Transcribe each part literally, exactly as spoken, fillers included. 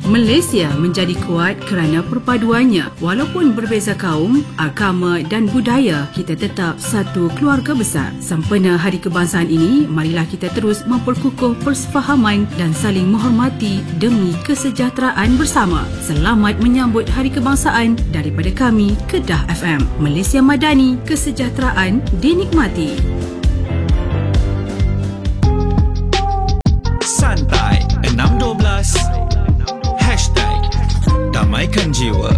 Malaysia menjadi kuat kerana perpaduannya. Walaupun berbeza kaum, agama dan budaya, kita tetap satu keluarga besar. Sempena Hari Kebangsaan ini, marilah kita terus memperkukuh persefahaman dan saling menghormati demi kesejahteraan bersama. Selamat menyambut Hari Kebangsaan daripada kami, Kedah F M. Malaysia Madani, kesejahteraan dinikmati. Santai enam dua belas Hashtag Damaikan Jiwa.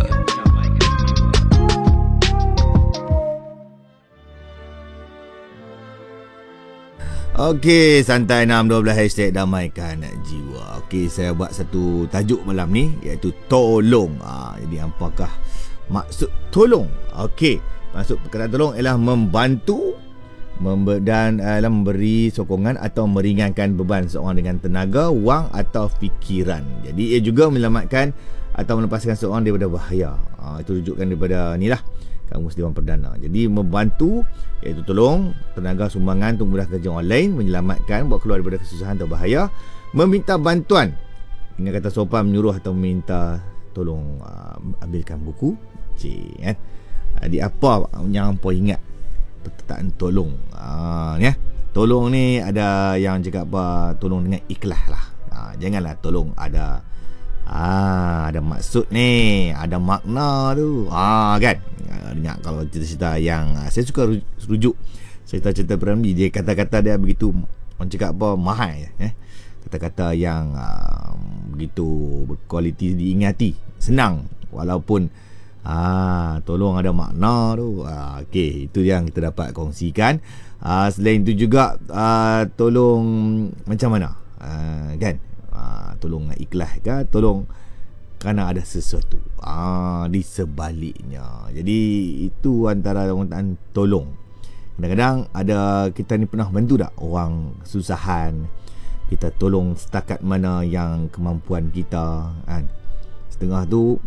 Okey, Santai enam dua belas Hashtag Damaikan Jiwa. Okey, saya buat satu tajuk malam ni, iaitu tolong. ha, Jadi apakah maksud tolong? Okey, maksud perkataan tolong ialah membantu member, dan uh, memberi sokongan atau meringankan beban seorang dengan tenaga, wang atau fikiran. Jadi ia juga menyelamatkan atau melepaskan seorang daripada bahaya. uh, Itu rujukan daripada ni lah, Kamus Dewan Perdana. Jadi membantu iaitu tolong, tenaga sumbangan untuk memudahkan kerja orang lain, menyelamatkan buat keluar daripada kesusahan atau bahaya, meminta bantuan dengan kata sopan, menyuruh atau meminta tolong uh, ambilkan buku C eh. Jadi apa yang hampa ingat perkataan tolong? Ha, ni, tolong ni ada yang cakap apa, tolong dengan ikhlas lah. Ha, janganlah tolong ada ah ha, ada maksud ni, ada makna tu. Ah ha, kan? Ingat kalau cerita-cerita yang saya suka rujuk cerita-cerita Ramli, dia kata-kata dia begitu, orang cakap apa, mahal eh. Kata-kata yang uh, begitu berkualiti, diingati, senang walaupun Ah, tolong ada makna tu. Ah, okey, itu yang kita dapat kongsikan. Ah, selain itu juga ah, tolong macam mana? Ah, kan? Ah, tolong ikhlas ke? Tolong kerana ada sesuatu ah, di sebaliknya. Jadi itu antara orang tolong. Kadang-kadang ada, kita ni pernah bantu tak orang kesusahan, kita tolong setakat mana yang kemampuan kita, kan? Setengah tu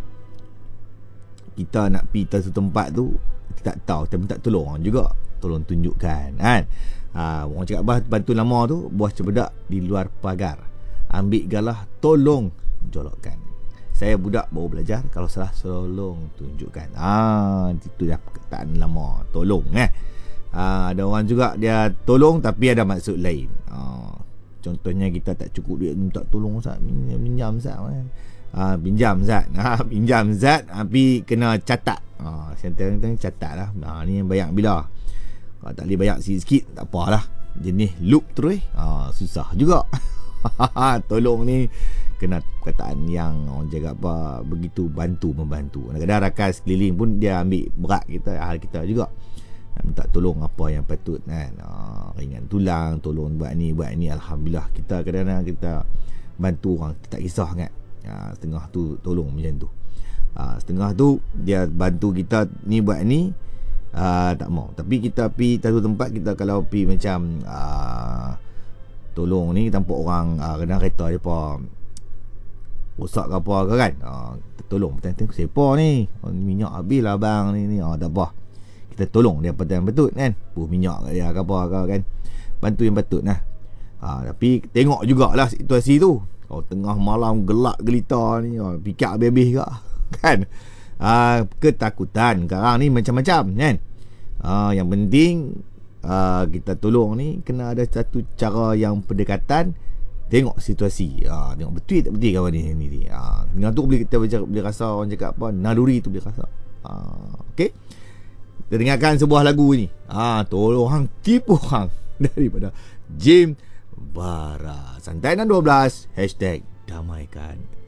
kita nak pergi ke satu tempat tu, kita tak tahu, kita minta tolong orang juga, tolong tunjukkan, kan? Ha, orang cakap bah, bantu lama tu, buah cebedak di luar pagar, ambil galah, tolong jolokkan. Saya budak baru belajar, kalau salah tolong tunjukkan. Ah, ha, itu dah perkataan lama, tolong eh. Ha, ada orang juga dia tolong tapi ada maksud lain. Ha, contohnya kita tak cukup duit, minta tolong Ustaz, minjam, minjam Ustaz, kan? Ha, pinjam Zat, ha, pinjam Zat, tapi kena catat. Ha, saya tengok catat lah. Ha, ni bayar bila. Kalau tak boleh bayar sikit-sikit, tak apalah. Jenis loop terus, ha, susah juga. Tolong ni kena perkataan yang orang jaga apa, begitu bantu membantu. Kadang-kadang rakan sekeliling pun dia ambil berat kita, hal kita juga. Nak minta tolong apa yang patut, kan? Ha, ringan tulang, tolong buat ni, buat ni. Alhamdulillah, kita kadang-kadang kita bantu orang, kita tak kisah, kan? Ha, setengah tu tolong macam tu. Ha, setengah tu dia bantu kita ni buat ni, ha, tak mau. Tapi kita pi satu tempat, kita kalau pi macam ha, tolong ni tanpa orang, ha, kadang kereta dia apa rosak ke apa ke, kan? Ha, kita tolong tengok siapa ni, minyak habis lah bang ni, ni. Ha, tak apa, kita tolong dia apa yang betul, kan? Puh minyak kat dia ke apa ke, kan? Bantu yang betul lah. Ha, tapi tengok jugalah situasi tu. Oh, tengah malam gelap gelita ni, oh, pikir habis-habis ke, kan? Uh, ketakutan sekarang ni macam-macam, kan? Uh, yang penting uh, kita tolong ni kena ada satu cara yang pendekatan, tengok situasi, uh, tengok betul tak betul kawan ni ni. Uh, dengan tu boleh kita boleh rasa, orang cakap apa, naluri tu boleh rasa. Uh, Okey. Kita dengarkan sebuah lagu ni. Ah, uh, tolong hang tipu hang daripada Jim Bara. Santai enam dua belas Hashtag Damaikan